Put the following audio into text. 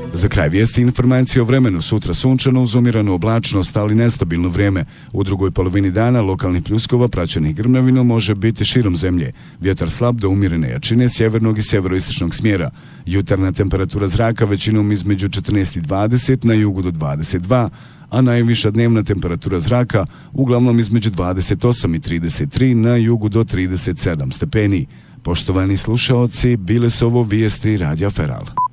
Za kraj vijesti informacije o vremenu. Sutra sunčano uz umiranu oblačnost, ali nestabilno vrijeme. U drugoj polovini dana lokalnih pljuskova praćenih grmljavinom može biti širom zemlje. Vjetar slab do umjerene jačine sjevernog i sjeveroistočnog smjera. Jutarnja temperatura zraka većinom između 14 i 20, na jugu do 22, a najviša dnevna temperatura zraka uglavnom između 28 i 33, na jugu do 37 stepeni. Poštovani slušaoci, bile su ovo vijesti Radija Feral.